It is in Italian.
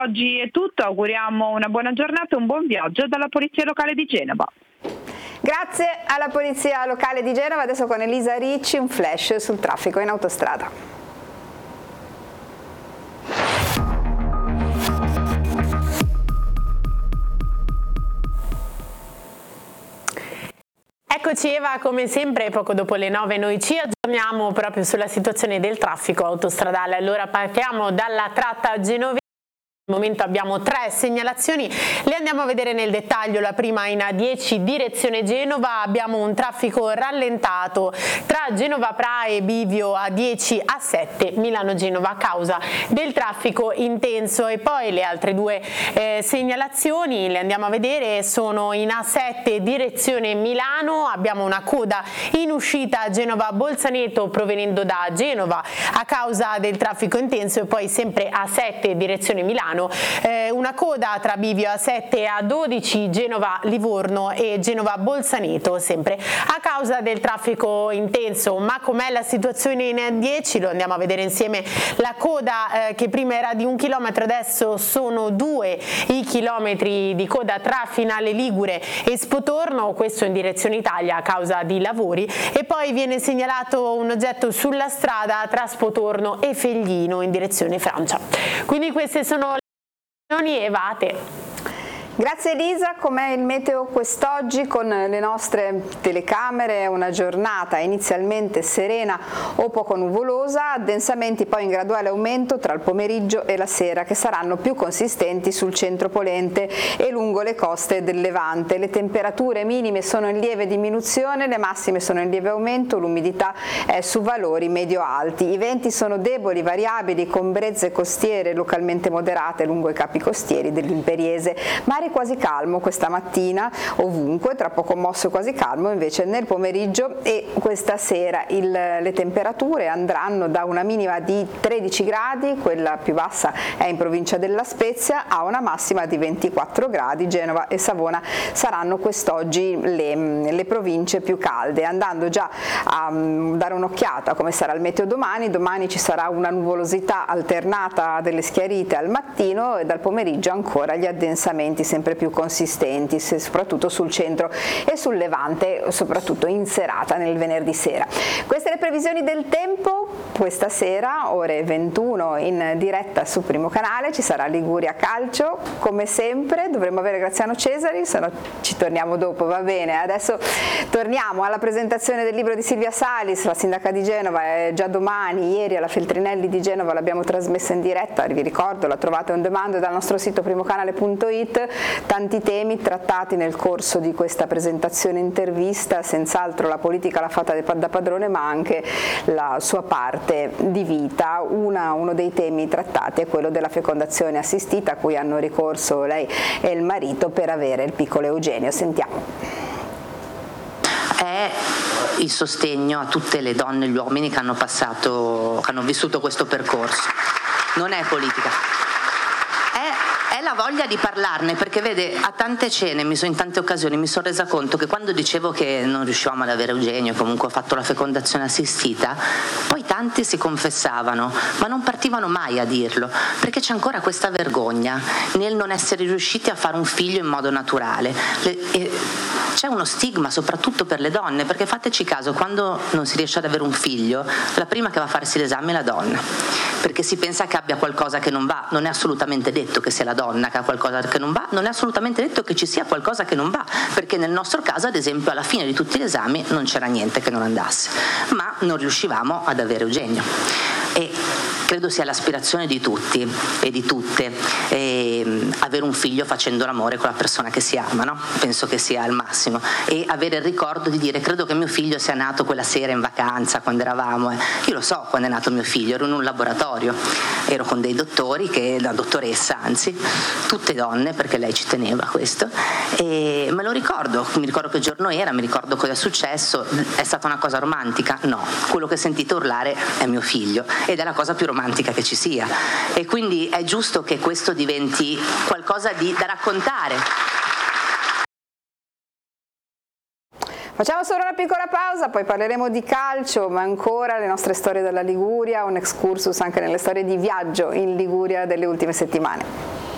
Oggi è tutto, auguriamo una buona giornata e un buon viaggio dalla Polizia Locale di Genova. Grazie alla Polizia Locale di Genova, adesso con Elisa Ricci un flash sul traffico in autostrada. Eccoci Eva, come sempre poco dopo le 9 noi ci aggiorniamo proprio sulla situazione del traffico autostradale. Allora partiamo dalla tratta genovese. Al momento abbiamo 3 segnalazioni, le andiamo a vedere nel dettaglio. La prima in A10 direzione Genova, abbiamo un traffico rallentato tra Genova Pra e Bivio A10 A7 Milano-Genova a causa del traffico intenso. E poi le altre 2 segnalazioni le andiamo a vedere, sono in A7 direzione Milano, abbiamo una coda in uscita Genova-Bolzaneto provenendo da Genova a causa del traffico intenso, e poi sempre A7 direzione Milano una coda tra Bivio A7 e A12 Genova-Livorno e Genova-Bolzaneto sempre a causa del traffico intenso. Ma com'è la situazione in A10? Lo andiamo a vedere insieme. La coda che prima era di 1 chilometro adesso sono 2 i chilometri di coda tra Finale Ligure e Spotorno, questo in direzione Italia a causa di lavori. E poi viene segnalato un oggetto sulla strada tra Spotorno e Feglino in direzione Francia. Quindi queste sono Evate. Grazie Elisa, com'è il meteo quest'oggi con le nostre telecamere? Una giornata inizialmente serena o poco nuvolosa, addensamenti poi in graduale aumento tra il pomeriggio e la sera che saranno più consistenti sul centro ponente e lungo le coste del Levante. Le temperature minime sono in lieve diminuzione, le massime sono in lieve aumento, l'umidità è su valori medio-alti. I venti sono deboli, variabili, con brezze costiere localmente moderate lungo i capi costieri dell'Imperiese. Mare quasi calmo questa mattina ovunque, tra poco mosso quasi calmo invece nel pomeriggio e questa sera. Le temperature andranno da una minima di 13 gradi, quella più bassa è in provincia della Spezia, a una massima di 24 gradi. Genova e Savona saranno quest'oggi le province più calde. Andando già a dare un'occhiata a come sarà il meteo domani ci sarà una nuvolosità alternata a delle schiarite al mattino e dal pomeriggio ancora gli addensamenti sempre più consistenti, soprattutto sul centro e sul Levante, soprattutto in serata nel venerdì sera. Queste le previsioni del tempo. Questa sera ore 21 in diretta su Primo Canale ci sarà Liguria Calcio, come sempre dovremmo avere Graziano Cesari, se no ci torniamo dopo, va bene. Adesso torniamo alla presentazione del libro di Silvia Salis, la sindaca di Genova, è già domani. Ieri alla Feltrinelli di Genova l'abbiamo trasmessa in diretta, vi ricordo, la trovate on demand dal nostro sito primocanale.it. Tanti temi trattati nel corso di questa presentazione intervista, senz'altro la politica l'ha fatta da padrone, ma anche la sua parte di vita. Uno dei temi trattati è quello della fecondazione assistita, a cui hanno ricorso lei e il marito per avere il piccolo Eugenio. Sentiamo. È il sostegno a tutte le donne e gli uomini che hanno vissuto questo percorso. Non è politica. È la voglia di parlarne, perché vede, a tante cene, in tante occasioni mi sono resa conto che quando dicevo che non riuscivamo ad avere Eugenio, comunque ho fatto la fecondazione assistita, poi tanti si confessavano, ma non partivano mai a dirlo, perché c'è ancora questa vergogna nel non essere riusciti a fare un figlio in modo naturale. C'è uno stigma soprattutto per le donne, perché fateci caso, quando non si riesce ad avere un figlio, la prima che va a farsi l'esame è la donna, perché si pensa che abbia qualcosa che non va. Non è assolutamente detto che sia la donna che ha qualcosa che non va, non è assolutamente detto che ci sia qualcosa che non va, perché nel nostro caso, ad esempio, alla fine di tutti gli esami non c'era niente che non andasse, ma non riuscivamo ad avere Eugenio. E credo sia l'aspirazione di tutti e di tutte avere un figlio facendo l'amore con la persona che si ama, no? Penso che sia il massimo, e avere il ricordo di dire: credo che mio figlio sia nato quella sera in vacanza quando eravamo, io lo so quando è nato mio figlio, ero in un laboratorio, ero con dei dottori, la dottoressa anzi, tutte donne, perché lei ci teneva a questo, e me lo ricordo, mi ricordo che giorno era, mi ricordo cosa è successo. È stata una cosa romantica? No, quello che sentite urlare è mio figlio, ed è la cosa più romantica che ci sia, e quindi è giusto che questo diventi qualcosa da raccontare. Facciamo solo una piccola pausa, poi parleremo di calcio, ma ancora le nostre storie della Liguria, un excursus anche nelle storie di viaggio in Liguria delle ultime settimane.